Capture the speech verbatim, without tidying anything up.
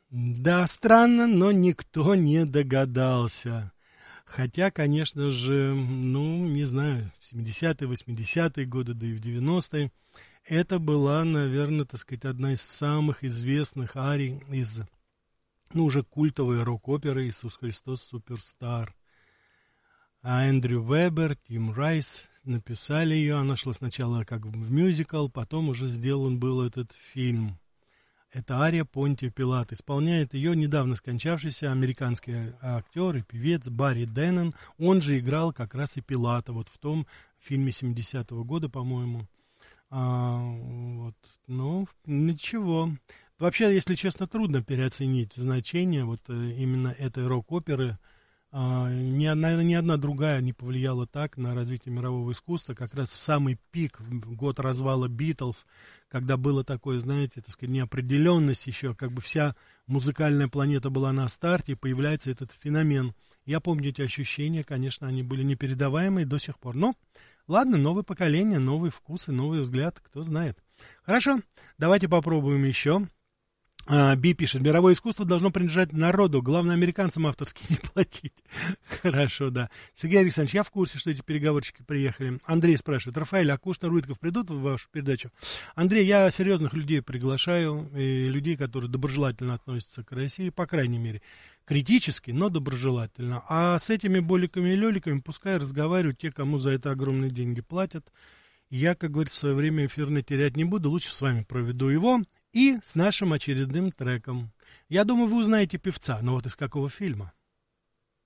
Да, странно, но никто не догадался. Хотя, конечно же, ну, не знаю, в семидесятые, восьмидесятые годы, да и в девяностые, это была, наверное, так сказать, одна из самых известных арий из, ну, уже культовой рок-оперы «Иисус Христос Суперстар». А Эндрю Вебер, Тим Райс написали ее. Она шла сначала как в мюзикл, потом уже сделан был этот фильм. Это ария Понтия Пилата. Исполняет ее недавно скончавшийся американский актер и певец Барри Деннон. Он же играл как раз и Пилата вот в том фильме семидесятого года, по-моему. А, вот. Ну, ничего. Вообще, если честно, трудно переоценить значение вот именно этой рок-оперы. А, ни, наверное, ни одна другая не повлияла так на развитие мирового искусства, как раз в самый пик, в год развала Битлз, когда было такое, знаете, так сказать, неопределенность еще, как бы вся музыкальная планета была на старте, и появляется этот феномен. Я помню эти ощущения, конечно, они были непередаваемые до сих пор. Но, ладно, новое поколение, новые вкусы, новый взгляд, кто знает. Хорошо, давайте попробуем еще. Би пишет, мировое искусство должно принадлежать народу, главное, американцам авторские не платить. Хорошо, да. Сергей Александрович, я в курсе, что эти переговорщики приехали. Андрей спрашивает, Рафаэль, а Кушнер, Уитков придут в вашу передачу? Андрей, я серьезных людей приглашаю, и людей, которые доброжелательно относятся к России, по крайней мере, критически, но доброжелательно. А с этими боликами и леликами пускай разговаривают те, кому за это огромные деньги платят. Я, как говорится, свое время эфирное терять не буду, лучше с вами проведу его. И с нашим очередным треком. Я думаю, вы узнаете певца, но вот из какого фильма?